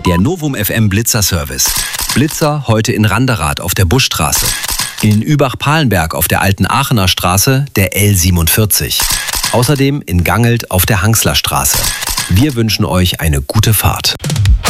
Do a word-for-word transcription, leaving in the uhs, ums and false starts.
Der Novum F M Blitzer Service. Blitzer heute in Randerath auf der Buschstraße. In Übach-Palenberg auf der Alten Aachener Straße der L siebenundvierzig. Außerdem in Gangelt auf der Hangsler Straße. Wir wünschen euch eine gute Fahrt.